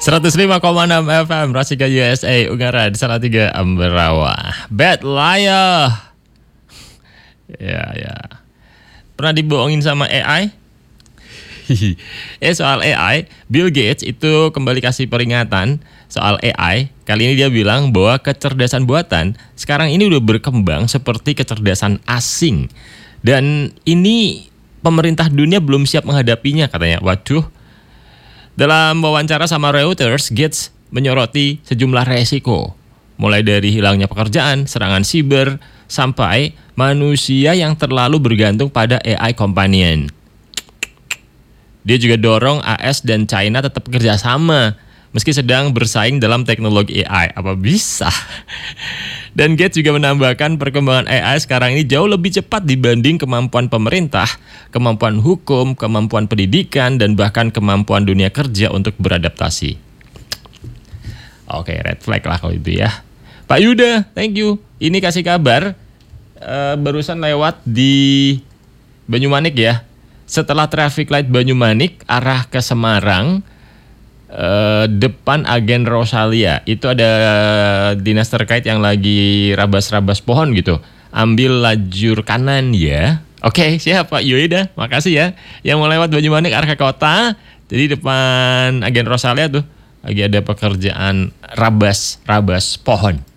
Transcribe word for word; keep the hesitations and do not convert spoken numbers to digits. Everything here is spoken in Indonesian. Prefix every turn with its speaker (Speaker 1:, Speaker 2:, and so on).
Speaker 1: seratus lima koma enam F M Rasika U S A Ungaran Salatiga Ambarawa. Bad liar. Ya ya. Pernah dibohongin sama A I? eh soal A I, Bill Gates itu kembali kasih peringatan soal A I. Kali ini dia bilang bahwa kecerdasan buatan sekarang ini udah berkembang seperti kecerdasan asing. Dan ini pemerintah dunia belum siap menghadapinya katanya. Waduh. Dalam wawancara sama Reuters, Gates menyoroti sejumlah resiko. Mulai dari hilangnya pekerjaan, serangan siber, sampai manusia yang terlalu bergantung pada A I companion. Dia juga dorong A S dan China tetap kerjasama meski sedang bersaing dalam teknologi A I. Apa bisa? Dan Gates juga menambahkan perkembangan A I sekarang ini jauh lebih cepat dibanding kemampuan pemerintah, kemampuan hukum, kemampuan pendidikan, dan bahkan kemampuan dunia kerja untuk beradaptasi. Oke, red flag lah kalau itu ya. Pak Yuda, thank you. Ini kasih kabar, uh, barusan lewat di Banyumanik ya. Setelah traffic light Banyumanik arah ke Semarang, Uh, depan Agen Rosalia itu ada dinas terkait yang lagi rabas-rabas pohon gitu. Ambil lajur kanan ya. Oke, siap Pak Yuda, makasih ya. Yang mau lewat Banyumanik arah ke kota, jadi depan Agen Rosalia tuh lagi ada pekerjaan rabas-rabas pohon.